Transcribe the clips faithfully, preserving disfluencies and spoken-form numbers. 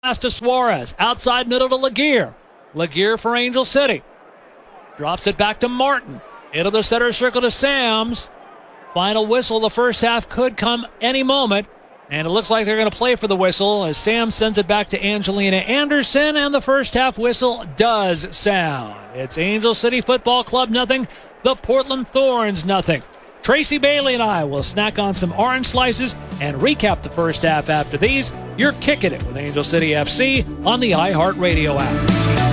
Pass to Suarez. Outside middle to Laguerre. Laguerre for Angel City. Drops it back to Martin. Into the center circle to Sams. Final whistle. The first half could come any moment. And it looks like they're going to play for the whistle as Sam sends it back to Angelina Anderson. And the first half whistle does sound. It's Angel City Football Club nothing. The Portland Thorns nothing. Tracy Bailey and I will snack on some orange slices and recap the first half after these. You're kicking it with Angel City F C on the iHeartRadio app.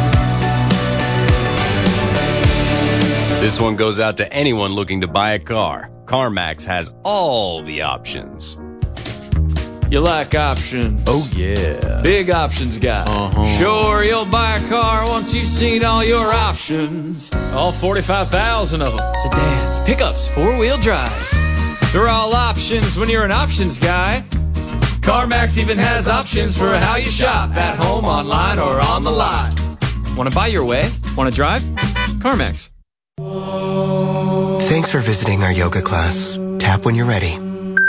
This one goes out to anyone looking to buy a car. CarMax has all the options. You like options? Oh, yeah. Big options guy. Uh-huh. Sure, you'll buy a car once you've seen all your options. All forty-five thousand of them. Sedans, pickups, four-wheel drives. They're all options when you're an options guy. CarMax even has options for how you shop. At home, online, or on the lot. Want to buy your way? Want to drive? CarMax. Thanks for visiting our yoga class. Tap when you're ready.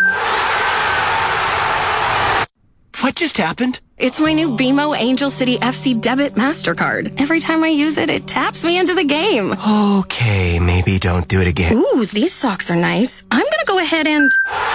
What just happened? It's my new B M O Angel City F C debit MasterCard. Every time I use it, it taps me into the game. Okay, maybe don't do it again. Ooh, these socks are nice. I'm gonna go ahead and...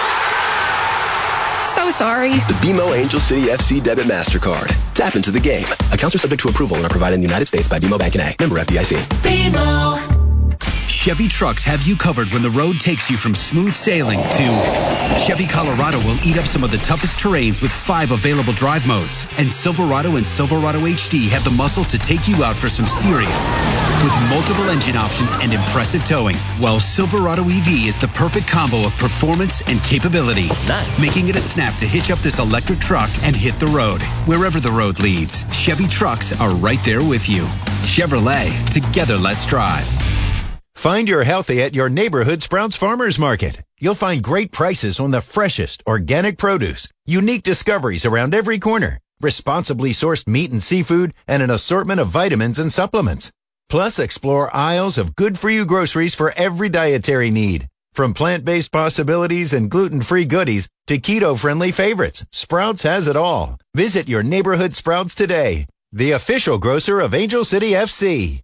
So sorry. The B M O Angel City F C debit MasterCard. Tap into the game. Accounts are subject to approval and are provided in the United States by B M O Bank N A. Member F D I C. B M O. Chevy trucks have you covered when the road takes you from smooth sailing to Chevy Colorado will eat up some of the toughest terrains with five available drive modes. And Silverado and Silverado H D have the muscle to take you out for some serious with multiple engine options and impressive towing. While Silverado E V is the perfect combo of performance and capability. Nice. Making it a snap to hitch up this electric truck and hit the road. Wherever the road leads, Chevy trucks are right there with you. Chevrolet, together let's drive. Find your healthy at your neighborhood Sprouts Farmers Market. You'll find great prices on the freshest organic produce, unique discoveries around every corner, responsibly sourced meat and seafood, and an assortment of vitamins and supplements. Plus, explore aisles of good-for-you groceries for every dietary need. From plant-based possibilities and gluten-free goodies to keto-friendly favorites, Sprouts has it all. Visit your neighborhood Sprouts today, the official grocer of Angel City F C.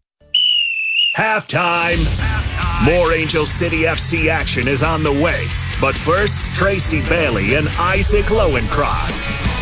Halftime. More Angel City F C action is on the way. But first, Tracy Bailey and Isaac Lowenkron.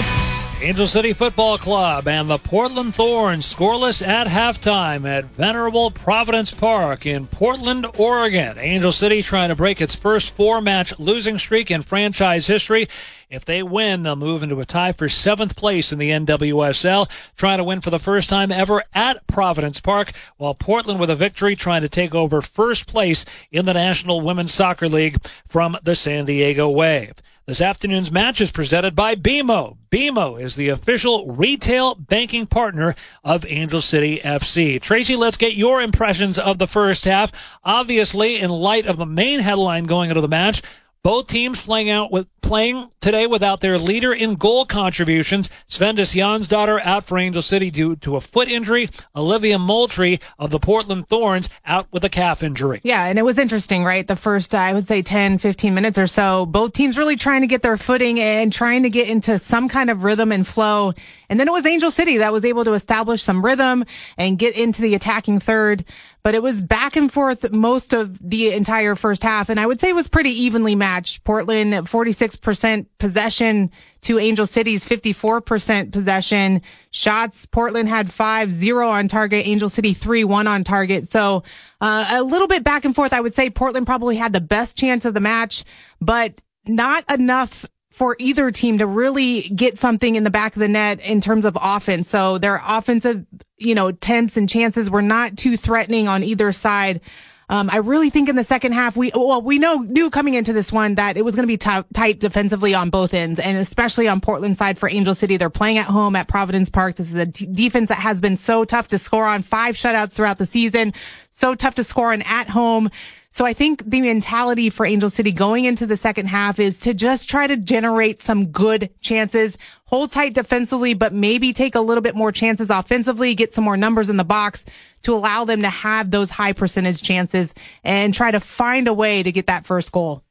Angel City Football Club and the Portland Thorns scoreless at halftime at Venerable Providence Park in Portland, Oregon. Angel City trying to break its first four-match losing streak in franchise history. If they win, they'll move into a tie for seventh place in the N W S L, trying to win for the first time ever at Providence Park, while Portland with a victory trying to take over first place in the National Women's Soccer League from the San Diego Wave. This afternoon's match is presented by B M O. B M O is the official retail banking partner of Angel City F C. Tracy, let's get your impressions of the first half. Obviously, in light of the main headline going into the match, both teams playing out with playing today without their leader in goal contributions. Svendis Jansdottir out for Angel City due to a foot injury. Olivia Moultrie of the Portland Thorns out with a calf injury. Yeah, and it was interesting, right? The first, I would say, ten, fifteen minutes or so, both teams really trying to get their footing and trying to get into some kind of rhythm and flow. And then it was Angel City that was able to establish some rhythm and get into the attacking third. But it was back and forth most of the entire first half. And I would say it was pretty evenly matched. Portland, forty-six percent possession to Angel City's fifty-four percent possession. Shots, Portland had five, zero on target. Angel City, three, one on target. So uh, a little bit back and forth. I would say Portland probably had the best chance of the match, but not enough for either team to really get something in the back of the net in terms of offense. So their offensive, you know, attempts and chances were not too threatening on either side. Um, I really think in the second half, we, well, we know, knew coming into this one that it was going to be t- tight defensively on both ends, and especially on Portland's side for Angel City. They're playing at home at Providence Park. This is a t- defense that has been so tough to score on, five shutouts throughout the season, so tough to score on at home. So I think the mentality for Angel City going into the second half is to just try to generate some good chances, hold tight defensively, but maybe take a little bit more chances offensively, get some more numbers in the box to allow them to have those high percentage chances and try to find a way to get that first goal.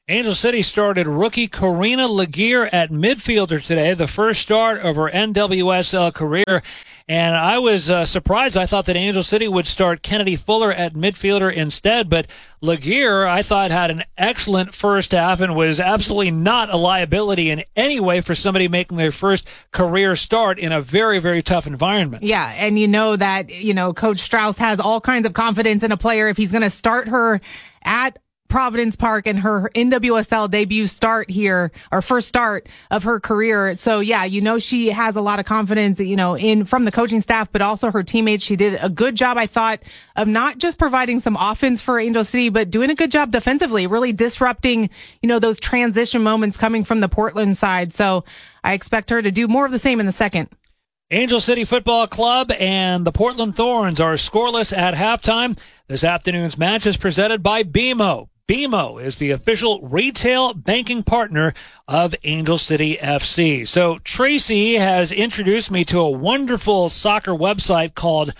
Angel City started rookie Karina Laguerre at midfielder today, the first start of her N W S L career. And I was uh, surprised. I thought that Angel City would start Kennedy Fuller at midfielder instead. But Laguerre, I thought, had an excellent first half and was absolutely not a liability in any way for somebody making their first career start in a very, very tough environment. Yeah, and you know that, you know, Coach Strauss has all kinds of confidence in a player if he's going to start her at Providence Park and her N W S L debut start here, or first start of her career. So yeah, you know, she has a lot of confidence, you know, in from the coaching staff, but also her teammates. She did a good job, I thought, of not just providing some offense for Angel City, but doing a good job defensively, really disrupting, you know, those transition moments coming from the Portland side. So I expect her to do more of the same in the second. Angel City Football Club and the Portland Thorns are scoreless at halftime. This afternoon's match is presented by B M O. B M O is the official retail banking partner of Angel City F C. So Tracy has introduced me to a wonderful soccer website called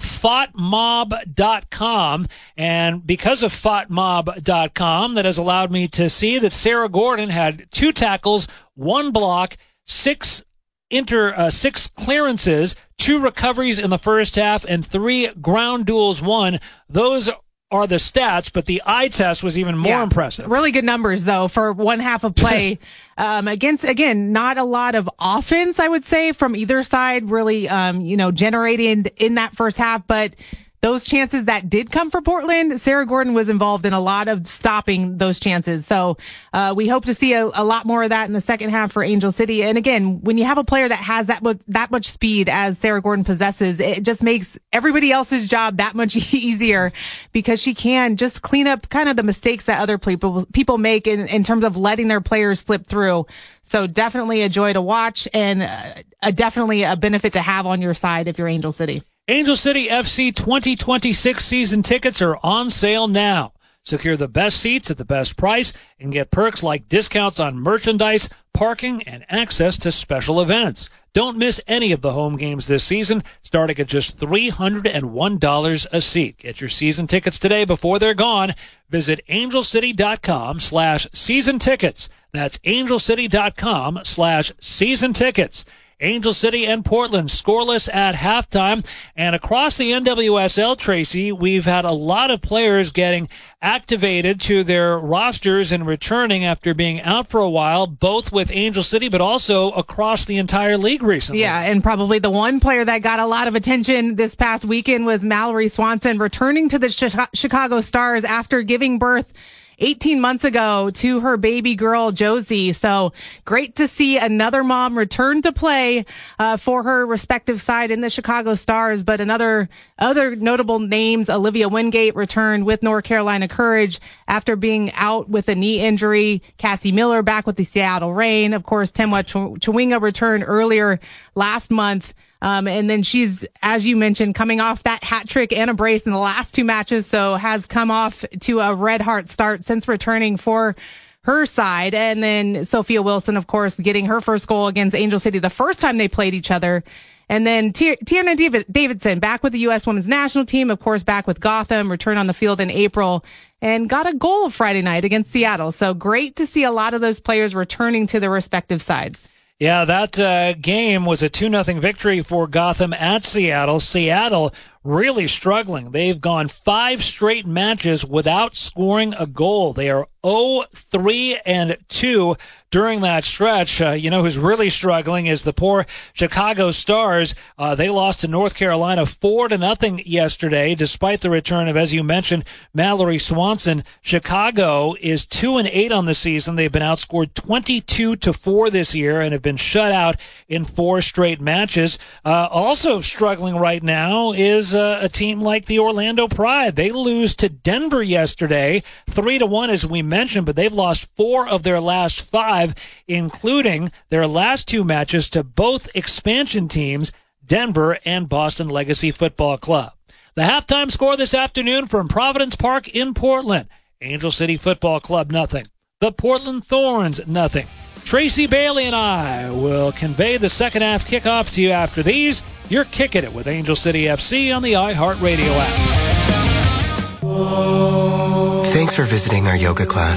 Fotmob dot com, and because of Fotmob dot com, that has allowed me to see that Sarah Gordon had two tackles, one block, six inter uh, six clearances, two recoveries in the first half, and three ground duels won. Those are the stats, but the eye test was even more yeah, impressive. Really good numbers, though, for one half of play. um, against, again, not a lot of offense, I would say, from either side, really, um, you know, generated in that first half. But those chances that did come for Portland, Sarah Gordon was involved in a lot of stopping those chances. So uh, we hope to see a, a lot more of that in the second half for Angel City. And again, when you have a player that has that much, that much speed as Sarah Gordon possesses, it just makes everybody else's job that much easier, because she can just clean up kind of the mistakes that other people people make in, in terms of letting their players slip through. So definitely a joy to watch, and a, a definitely a benefit to have on your side if you're Angel City. Angel City F C twenty twenty-six season tickets are on sale now. Secure the best seats at the best price and get perks like discounts on merchandise, parking, and access to special events. Don't miss any of the home games this season, starting at just three hundred one dollars a seat. Get your season tickets today before they're gone. Visit angelcity.com slash season tickets. That's angelcity.com slash season tickets. Angel City and Portland scoreless at halftime. And across the N W S L, Tracy, we've had a lot of players getting activated to their rosters and returning after being out for a while, both with Angel City, but also across the entire league recently. Yeah, and probably the one player that got a lot of attention this past weekend was Mallory Swanson, returning to the Chicago Stars after giving birth eighteen months ago to her baby girl, Josie. So great to see another mom return to play uh, for her respective side in the Chicago Stars. But another other notable names, Olivia Wingate returned with North Carolina Courage after being out with a knee injury. Cassie Miller back with the Seattle Reign. Of course, Temwa Ch- Chawinga returned earlier last month. Um, and then she's, as you mentioned, coming off that hat trick and a brace in the last two matches, so has come off to a red heart start since returning for her side. And then Sophia Wilson, of course, getting her first goal against Angel City the first time they played each other. And then Tierna David- Davidson back with the U S Women's National Team, of course, back with Gotham, returned on the field in April and got a goal Friday night against Seattle. So great to see a lot of those players returning to their respective sides. Yeah, that uh, game was a two nothing victory for Gotham at Seattle. Seattle really struggling. They've gone five straight matches without scoring a goal. They are oh three and two during that stretch. Uh, you know who's really struggling is the poor Chicago Stars. Uh, they lost to North Carolina four to nothing yesterday, despite the return of, as you mentioned, Mallory Swanson. Chicago is two and eight on the season. They've been outscored twenty-two to four this year and have been shut out in four straight matches. Uh, also struggling right now is uh, a team like the Orlando Pride. They lose to Denver yesterday, three to one, as we mentioned, but they've lost four of their last five, including their last two matches to both expansion teams, Denver and Boston Legacy Football Club. The halftime score this afternoon from Providence Park in Portland: Angel City Football Club, nothing. The Portland Thorns, nothing. Tracy Bailey and I will convey the second half kickoff to you after these. You're kicking it with Angel City F C on the iHeartRadio app. Thanks for visiting our yoga class.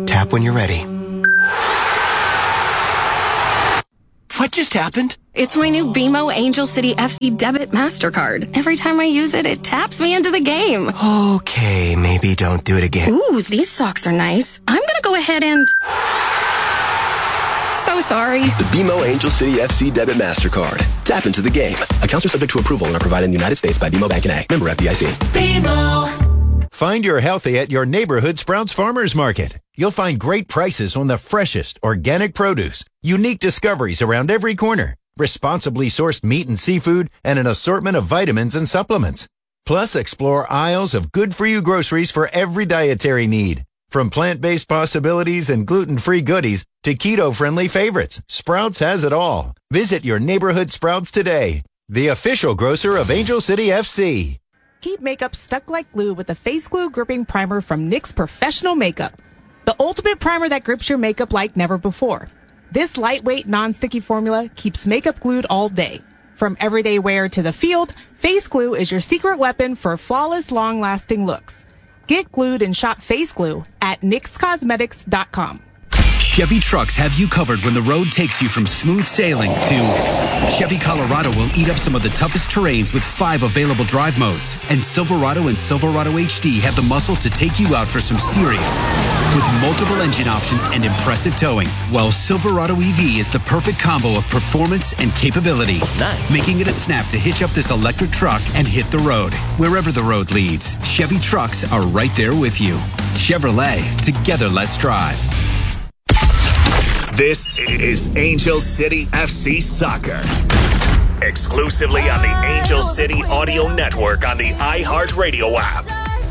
Tap when you're ready. What just happened? It's my new B M O Angel City F C Debit MasterCard. Every time I use it, it taps me into the game. Okay, maybe don't do it again. Ooh, these socks are nice. I'm gonna go ahead and... So sorry. The B M O Angel City F C Debit MasterCard. Tap into the game. Accounts are subject to approval and are provided in the United States by B M O Bank N A. Member F D I C. B M O. Find your healthy at your neighborhood Sprouts Farmers Market. You'll find great prices on the freshest organic produce, unique discoveries around every corner, responsibly sourced meat and seafood, and an assortment of vitamins and supplements. Plus, explore aisles of good-for-you groceries for every dietary need. From plant-based possibilities and gluten-free goodies to keto-friendly favorites, Sprouts has it all. Visit your neighborhood Sprouts today, the official grocer of Angel City F C. Keep makeup stuck like glue with the Face Glue Gripping Primer from N Y X Professional Makeup. The ultimate primer that grips your makeup like never before. This lightweight, non-sticky formula keeps makeup glued all day. From everyday wear to the field, Face Glue is your secret weapon for flawless, long-lasting looks. Get glued and shop Face Glue at nix cosmetics dot com. Chevy trucks have you covered when the road takes you from smooth sailing to Chevy Colorado will eat up some of the toughest terrains with five available drive modes. And Silverado and Silverado H D have the muscle to take you out for some serious. With multiple engine options and impressive towing, while Silverado E V is the perfect combo of performance and capability. Nice. Making it a snap to hitch up this electric truck and hit the road. Wherever the road leads, Chevy trucks are right there with you. Chevrolet, together let's drive. This is Angel City F C Soccer. Exclusively on the Angel City Audio Network on the iHeartRadio app.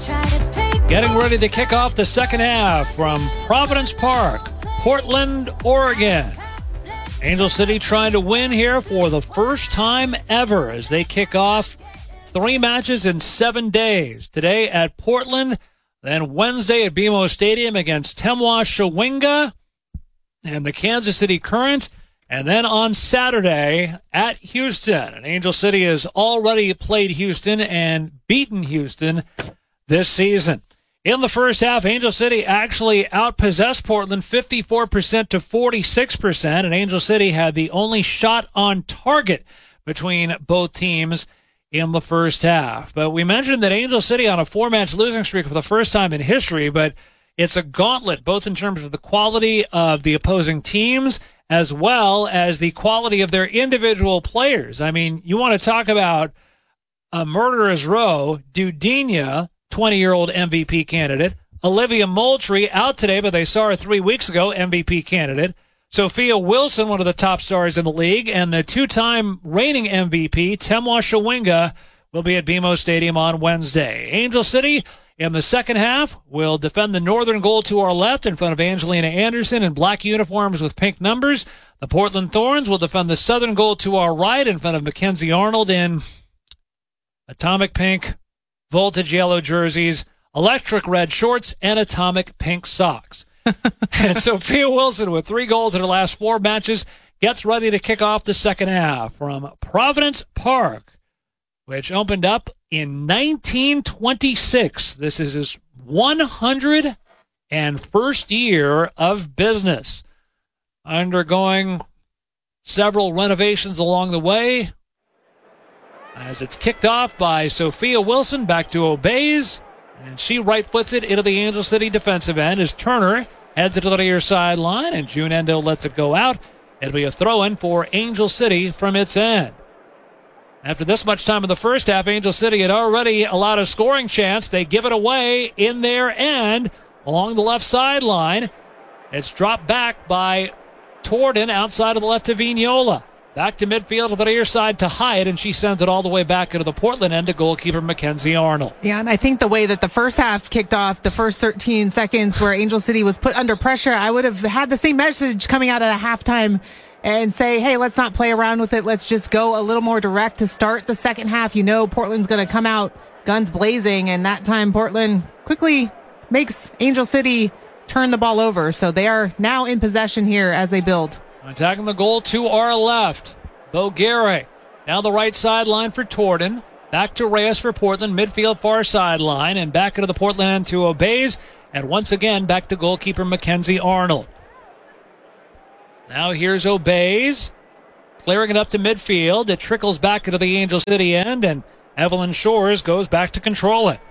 Getting ready to kick off the second half from Providence Park, Portland, Oregon. Angel City trying to win here for the first time ever as they kick off three matches in seven days. Today at Portland, then Wednesday at B M O Stadium against Temwa Shawinga and the Kansas City Current, and then on Saturday at Houston. And Angel City has already played Houston and beaten Houston this season. In the first half, Angel City actually outpossessed Portland fifty-four percent to forty-six percent, and Angel City had the only shot on target between both teams in the first half. But we mentioned that Angel City on a four-match losing streak for the first time in history, but it's a gauntlet, both in terms of the quality of the opposing teams as well as the quality of their individual players. I mean, you want to talk about a murderer's row. Dudinha, twenty-year-old M V P candidate. Olivia Moultrie, out today, but they saw her three weeks ago, M V P candidate. Sophia Wilson, one of the top stars in the league, and the two-time reigning M V P, Temwa Shawinga, will be at B M O Stadium on Wednesday. Angel City, in the second half, will defend the northern goal to our left in front of Angelina Anderson in black uniforms with pink numbers. The Portland Thorns will defend the southern goal to our right in front of Mackenzie Arnold in atomic pink, voltage yellow jerseys, electric red shorts, and atomic pink socks. And Sophia Wilson, with three goals in her last four matches, gets ready to kick off the second half from Providence Park, which opened up in nineteen twenty-six. This is his one hundred first year of business, undergoing several renovations along the way. As it's kicked off by Sophia Wilson, back to Obeys, and she right-foots it into the Angel City defensive end as Turner heads it to the near sideline, and June Endo lets it go out. It'll be a throw-in for Angel City from its end. After this much time in the first half, Angel City had already allowed a scoring chance. They give it away in their end along the left sideline. It's dropped back by Torden outside of the left to Vignola. Back to midfield to the near side to Hyatt, and she sends it all the way back into the Portland end to goalkeeper Mackenzie Arnold. Yeah, and I think the way that the first half kicked off, the first thirteen seconds where Angel City was put under pressure, I would have had the same message coming out at a halftime and say, hey, let's not play around with it. Let's just go a little more direct to start the second half. You know Portland's going to come out guns blazing, and that time Portland quickly makes Angel City turn the ball over. So they are now in possession here as they build. Attacking the goal to our left. Boguere down the right sideline for Torden. Back to Reyes for Portland. Midfield far sideline. And back into the Portland end to Obeys And once again, back to goalkeeper Mackenzie Arnold. Now here's Obeys, clearing it up to midfield. It trickles back into the Angel City end, and Evelyn Shores goes back to control it.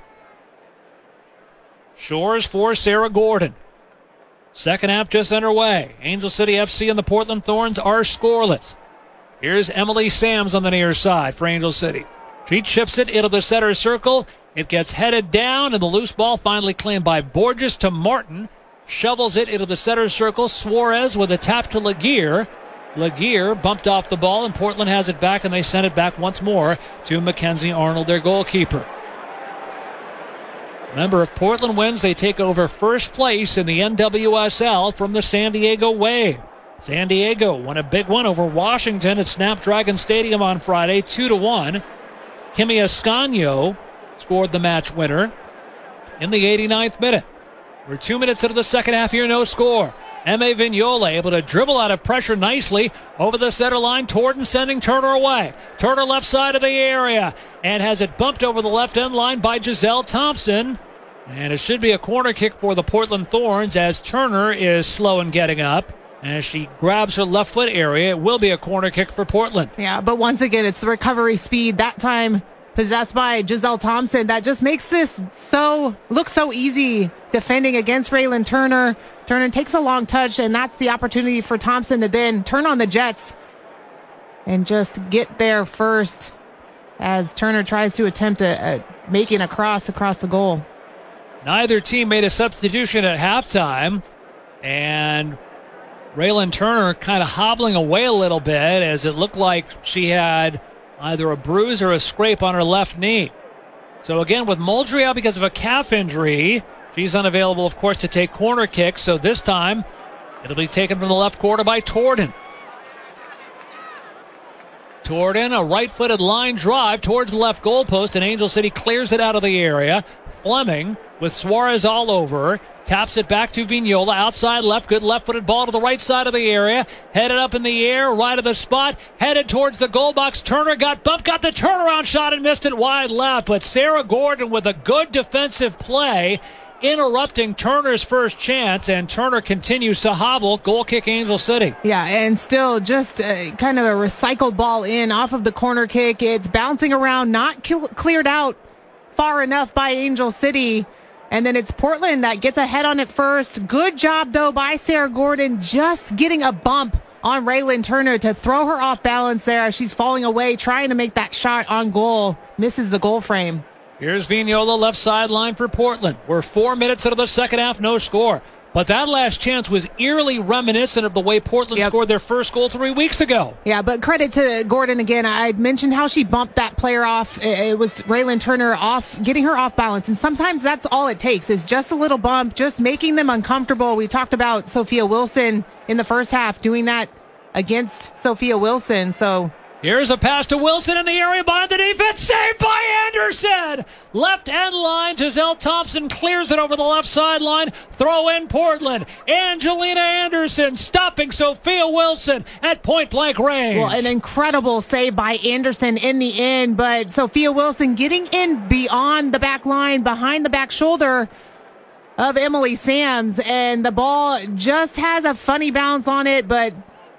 Shores for Sarah Gordon. Second half just underway. Angel City F C and the Portland Thorns are scoreless. Here's Emily Sams on the near side for Angel City. She chips it into the center circle. It gets headed down, and the loose ball finally claimed by Borges to Martin. Shovels it into the center circle. Suarez with a tap to Laguerre. Laguerre bumped off the ball, and Portland has it back, and they send it back once more to Mackenzie Arnold, their goalkeeper. Remember, if Portland wins, they take over first place in the N W S L from the San Diego Wave. San Diego won a big one over Washington at Snapdragon Stadium on Friday, two to one. Kimi Ascanio scored the match winner in the eighty-ninth minute. We're two minutes into the second half here, no score. M A Vignola able to dribble out of pressure nicely over the center line. Torden sending Turner away. Turner left side of the area and has it bumped over the left end line by Giselle Thompson. And it should be a corner kick for the Portland Thorns as Turner is slow in getting up. As she grabs her left foot area, it will be a corner kick for Portland. Yeah, but once again, it's the recovery speed. That time possessed by Giselle Thompson. That just makes this so look so easy defending against Raylan Turner. Turner takes a long touch, and that's the opportunity for Thompson to then turn on the Jets and just get there first as Turner tries to attempt a, a making a cross across the goal. Neither team made a substitution at halftime, and Raylan Turner kind of hobbling away a little bit as it looked like she had either a bruise or a scrape on her left knee. So again, with Moldry out because of a calf injury, she's unavailable, of course, to take corner kicks. So this time, it'll be taken from the left corner by Torden. Torden, a right-footed line drive towards the left goalpost, and Angel City clears it out of the area. Fleming, with Suarez all over her, taps it back to Vignola, outside left, good left-footed ball to the right side of the area, headed up in the air, right of the spot, headed towards the goal box. Turner got bumped, got the turnaround shot and missed it wide left, but Sarah Gordon with a good defensive play, interrupting Turner's first chance, and Turner continues to hobble. Goal kick, Angel City. Yeah, and still just uh, kind of a recycled ball in off of the corner kick. It's bouncing around, not kill- cleared out far enough by Angel City. And then it's Portland that gets ahead on it first. Good job, though, by Sarah Gordon, just getting a bump on Raylan Turner to throw her off balance there as she's falling away, trying to make that shot on goal. Misses the goal frame. Here's Vignola, left sideline for Portland. We're four minutes into the second half, no score. But that last chance was eerily reminiscent of the way Portland yep. scored their first goal three weeks ago. Yeah, but credit to Gordon again. I mentioned how she bumped that player off. It was Raylan Turner off, getting her off balance. And sometimes that's all it takes is just a little bump, just making them uncomfortable. We talked about Sophia Wilson in the first half doing that against Sophia Wilson. So here's a pass to Wilson in the area behind the defense. Saved by Anderson. Left end line. Giselle Thompson clears it over the left sideline. Throw in Portland. Angelina Anderson stopping Sophia Wilson at point blank range. Well, an incredible save by Anderson in the end, but Sophia Wilson getting in beyond the back line, behind the back shoulder of Emily Sams, and the ball just has a funny bounce on it, but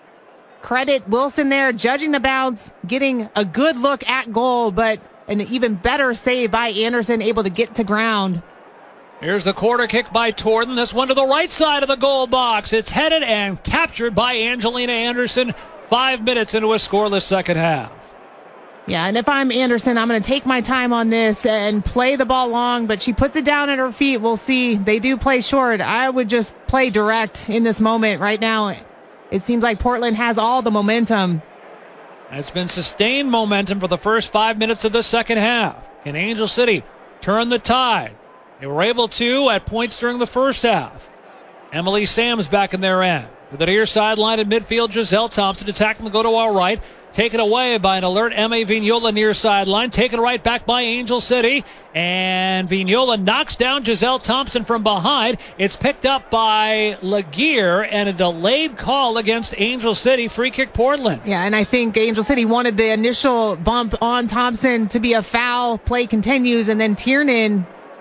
credit Wilson there, judging the bounce, getting a good look at goal, but an even better save by Anderson, able to get to ground. Here's the corner kick by Torden. This one to the right side of the goal box. It's headed and captured by Angelina Anderson. Five minutes into a scoreless second half. Yeah, and if I'm Anderson, I'm going to take my time on this and play the ball long, but she puts it down at her feet. We'll see. They do play short. I would just play direct in this moment right now. It seems like Portland has all the momentum. It's been sustained momentum for the first five minutes of the second half. Can Angel City turn the tide? They were able to at points during the first half. Emily Sams back in their end. To the near sideline in midfield, Giselle Thompson attacking the go to our right. Taken away by an alert M A Vignola near sideline. Taken right back by Angel City. And Vignola knocks down Giselle Thompson from behind. It's picked up by Laguerre and a delayed call against Angel City. Free kick Portland. Yeah, and I think Angel City wanted the initial bump on Thompson to be a foul. Play continues, and then Tiernan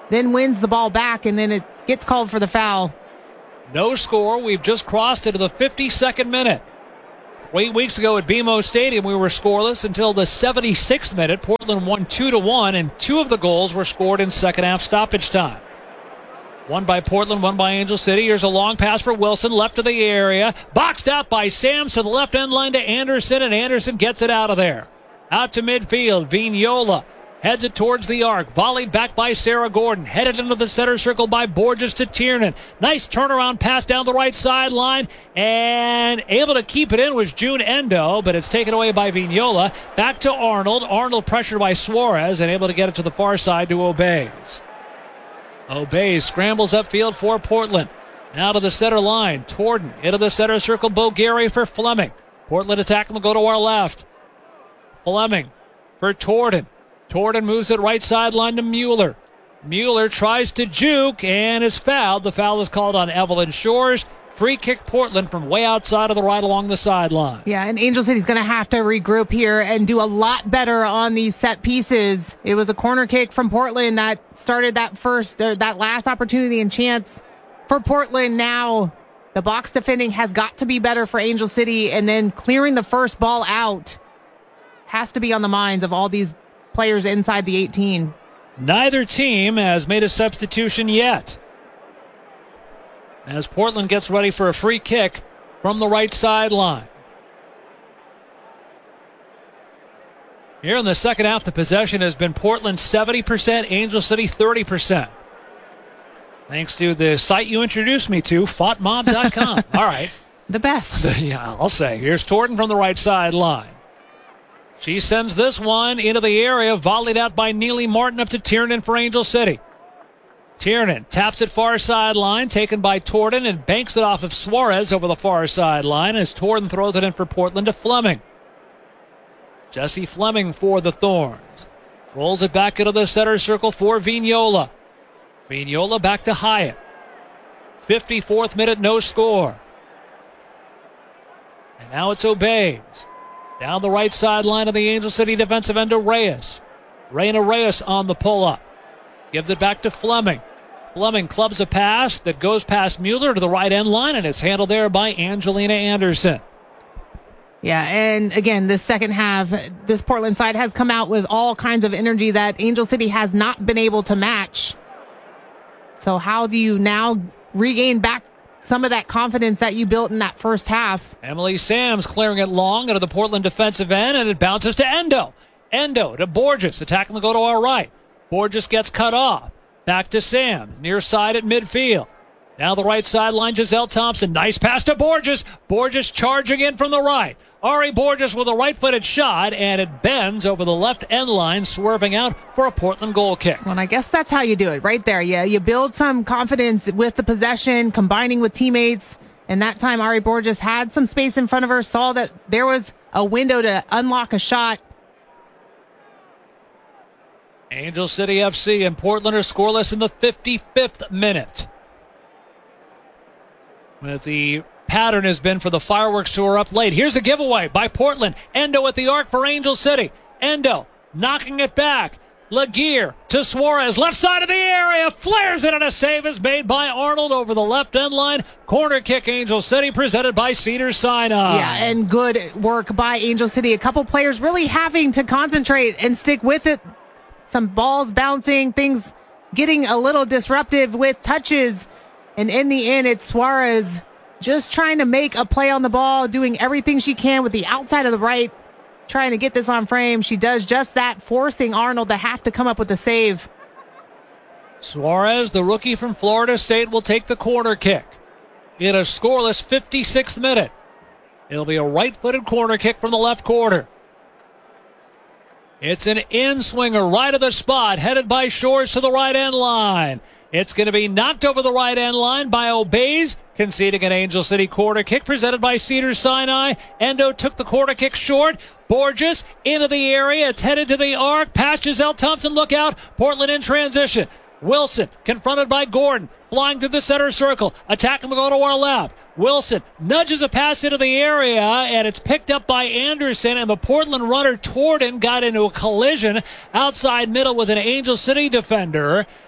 then wins the ball back, and then it gets called for the foul. No score. We've just crossed into the fifty-second minute. Eight weeks ago at B M O Stadium, we were scoreless until the seventy-sixth minute. Portland won two to one, and two of the goals were scored in second half stoppage time. One by Portland, one by Angel City. Here's a long pass for Wilson, left of the area. Boxed out by Sams to the left end line to Anderson, and Anderson gets it out of there. Out to midfield, Vignola heads it towards the arc. Volleyed back by Sarah Gordon. Headed into the center circle by Borges to Tiernan. Nice turnaround pass down the right sideline. And able to keep it in was June Endo, but it's taken away by Vignola. Back to Arnold. Arnold pressured by Suarez and able to get it to the far side to Obeys. Obeys scrambles upfield for Portland. Now to the center line. Torden into the center circle. Bulgari for Fleming. Portland attacking will go to our left. Fleming for Torden. Torden moves it right sideline to Mueller. Mueller tries to juke and is fouled. The foul is called on Evelyn Shores. Free kick Portland from way outside of the right along the sideline. Yeah, and Angel City's going to have to regroup here and do a lot better on these set pieces. It was a corner kick from Portland that started that first, or that last opportunity and chance for Portland. Now the box defending has got to be better for Angel City, and then clearing the first ball out has to be on the minds of all these players inside the eighteen. Neither team has made a substitution yet, as Portland gets ready for a free kick from the right sideline. Here in the second half, the possession has been Portland seventy percent, Angel City thirty percent. Thanks to the site you introduced me to, fought mob dot com. All right. The best. Yeah, I'll say. Here's Torden from the right sideline. She sends this one into the area, volleyed out by Neely Martin up to Tiernan for Angel City. Tiernan taps it far sideline, taken by Torden, and banks it off of Suarez over the far sideline as Torden throws it in for Portland to Fleming. Jesse Fleming for the Thorns. Rolls it back into the center circle for Vignola. Vignola back to Hyatt. fifty-fourth minute, no score. And now it's Obeys. Down the right sideline of the Angel City defensive end to Reyes. Reyna Reyes on the pull-up. Gives it back to Fleming. Fleming clubs a pass that goes past Mueller to the right end line, and it's handled there by Angelina Anderson. Yeah, and again, this second half, this Portland side has come out with all kinds of energy that Angel City has not been able to match. So how do you now regain back some of that confidence that you built in that first half? Emily Sams clearing it long into the Portland defensive end, and it bounces to Endo. Endo to Borges. Attacking will go to our right. Borges gets cut off. Back to Sams. Near side at midfield. Now the right sideline, Giselle Thompson. Nice pass to Borges. Borges charging in from the right. Ari Borges with a right-footed shot, and it bends over the left end line, swerving out for a Portland goal kick. Well, I guess that's how you do it, right there. Yeah, you build some confidence with the possession, combining with teammates. And that time, Ari Borges had some space in front of her, saw that there was a window to unlock a shot. Angel City F C and Portland are scoreless in the fifty-fifth minute. With the pattern has been for the fireworks tour up late. Here's a giveaway by Portland. Endo at the arc for Angel City. Endo knocking it back. Laguerre to Suarez. Left side of the area. Flares it, and a save is made by Arnold over the left end line. Corner kick Angel City presented by Cedars-Sinai. Yeah, and good work by Angel City. A couple players really having to concentrate and stick with it. Some balls bouncing, things getting a little disruptive with touches. And in the end, it's Suarez just trying to make a play on the ball, doing everything she can with the outside of the right, trying to get this on frame. She does just that, forcing Arnold to have to come up with the save. Suarez, the rookie from Florida State, will take the corner kick in a scoreless fifty-sixth minute. It'll be a right-footed corner kick from the left corner. It's an in-swinger right of the spot, headed by Shores to the right end line. It's going to be knocked over the right end line by Obeys, conceding an Angel City corner kick presented by Cedars-Sinai. Endo took the corner kick short. Borges into the area. It's headed to the arc. Past Giselle Thompson. Look out. Portland in transition. Wilson confronted by Gordon. Flying through the center circle. Attacking the goal to our left. Wilson nudges a pass into the area, and it's picked up by Anderson, and the Portland runner Torden got into a collision outside middle with an Angel City defender.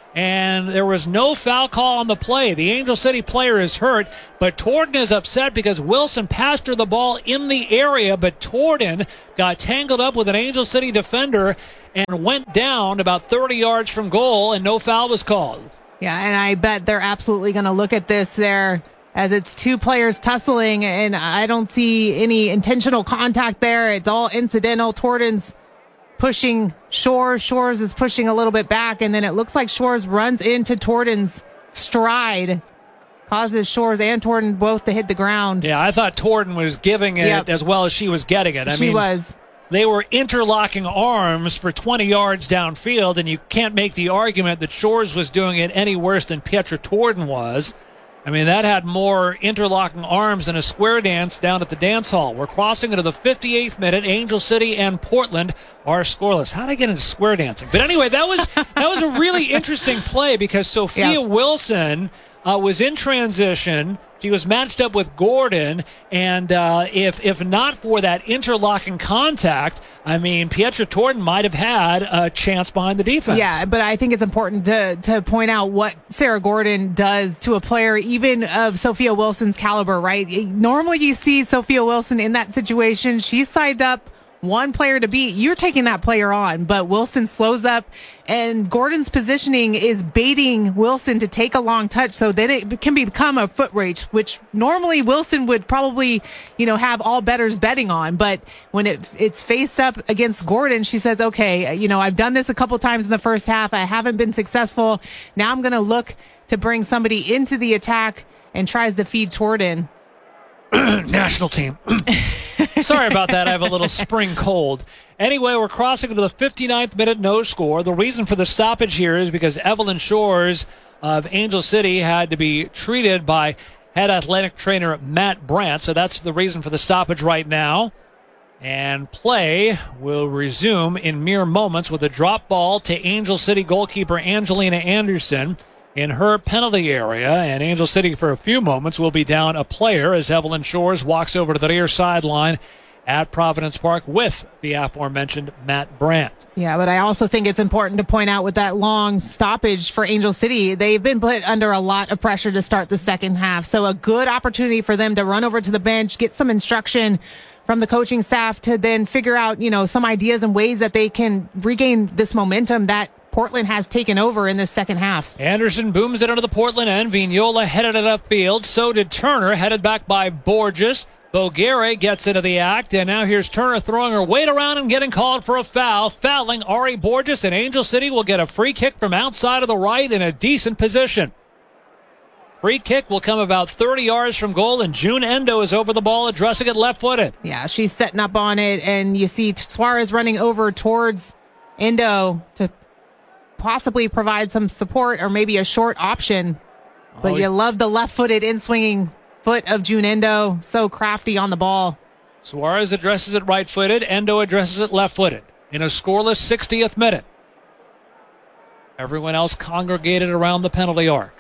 and there was no foul call on the play. The Angel City player is hurt, but Torden is upset because Wilson passed her the ball in the area, but Torden got tangled up with an Angel City defender and went down about thirty yards from goal, and no foul was called. Yeah, and I bet they're absolutely going to look at this there as it's two players tussling, and I don't see any intentional contact there. It's all incidental. Torden's pushing Shores. Shores is pushing a little bit back, and then it looks like Shores runs into Torden's stride, causes Shores and Torden both to hit the ground. Yeah, I thought Torden was giving it Yep. as well as she was getting it. I she mean, was. They were interlocking arms for twenty yards downfield, and you can't make the argument that Shores was doing it any worse than Pietra Torden was. I mean, that had more interlocking arms than a square dance down at the dance hall. We're crossing into the fifty-eighth minute. Angel City and Portland are scoreless. How did I get into square dancing? But anyway, that was that was a really interesting play because Sophia Yeah. Wilson uh, was in transition. She was matched up with Gordon, and uh, if if not for that interlocking contact, I mean, Pietra Torden might have had a chance behind the defense. Yeah, but I think it's important to to point out what Sarah Gordon does to a player even of Sophia Wilson's caliber, right? Normally you see Sophia Wilson in that situation. She's sided up one player to beat. You're taking that player on, but Wilson slows up, and Gordon's positioning is baiting Wilson to take a long touch, so then it can become a foot race, which normally Wilson would probably, you know, have all bettors betting on. But when it it's faced up against Gordon, she says, okay, you know, I've done this a couple times in the first half. I haven't been successful. Now I'm going to look to bring somebody into the attack, and tries to feed Torden. National team. Sorry about that. I have a little spring cold. Anyway, we're crossing into the fifty-ninth minute, no score. The reason for the stoppage here is because Evelyn Shores of Angel City had to be treated by head athletic trainer Matt Brandt. So that's the reason for the stoppage right now. And play will resume in mere moments with a drop ball to Angel City goalkeeper Angelina Anderson in her penalty area, and Angel City for a few moments will be down a player as Evelyn Shores walks over to the near sideline at Providence Park with the aforementioned Matt Brandt. Yeah, but I also think it's important to point out with that long stoppage for Angel City, they've been put under a lot of pressure to start the second half. So a good opportunity for them to run over to the bench, get some instruction from the coaching staff to then figure out, you know, some ideas and ways that they can regain this momentum that Portland has taken over in this second half. Anderson booms it under the Portland end. Vignola headed it upfield. So did Turner, headed back by Borges. Boguere gets into the act, and now here's Turner throwing her weight around and getting called for a foul. Fouling Ari Borges, and Angel City will get a free kick from outside of the right in a decent position. Free kick will come about thirty yards from goal, and June Endo is over the ball, addressing it left-footed. Yeah, she's setting up on it, and you see Suarez running over towards Endo to possibly provide some support or maybe a short option. But oh, you love the left-footed in-swinging foot of June Endo. So crafty on the ball. Suarez addresses it right-footed. Endo addresses it left-footed in a scoreless sixtieth minute. Everyone else congregated around the penalty arc.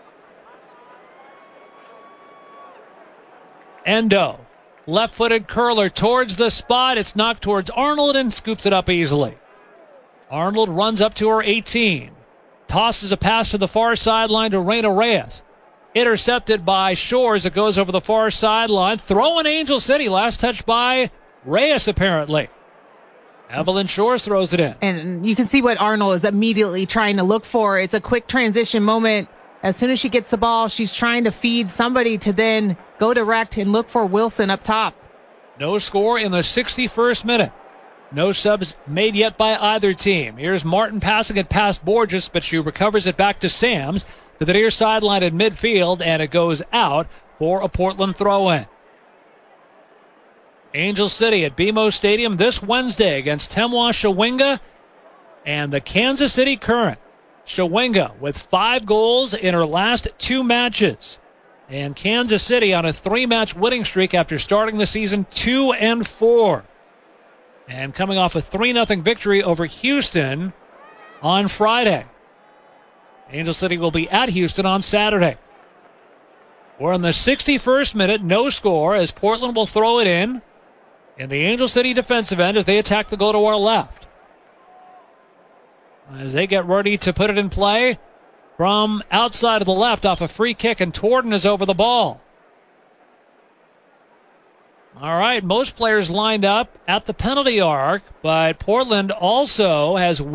Endo, left-footed curler towards the spot. It's knocked towards Arnold and scoops it up easily. Arnold runs up to her eighteen. Tosses a pass to the far sideline to Reina Reyes. Intercepted by Shores. It goes over the far sideline. Throwing Angel City. Last touch by Reyes, apparently. Evelyn Shores throws it in. And you can see what Arnold is immediately trying to look for. It's a quick transition moment. As soon as she gets the ball, she's trying to feed somebody to then go direct and look for Wilson up top. No score in the sixty-first minute. No subs made yet by either team. Here's Martin passing it past Borges, but she recovers it back to Sams to the near sideline at midfield, and it goes out for a Portland throw-in. Angel City at B M O Stadium this Wednesday against Temwa Shawinga and the Kansas City Current. Shawinga with five goals in her last two matches. And Kansas City on a three-match winning streak after starting the season two and four. And coming off a three nothing victory over Houston on Friday. Angel City will be at Houston on Saturday. We're in the sixty-first minute, no score, as Portland will throw it in in the Angel City defensive end as they attack the goal to our left. As they get ready to put it in play, from outside of the left off a free kick, and Torden is over the ball. All right, most players lined up at the penalty arc, but Portland also has